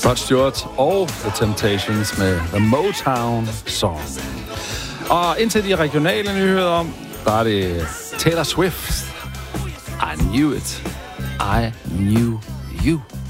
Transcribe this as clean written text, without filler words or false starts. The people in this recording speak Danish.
Rod Stewart og The Temptations med The Motown Song. Og indtil de regionale nyheder, der er det Taylor Swift. I knew it. I knew you.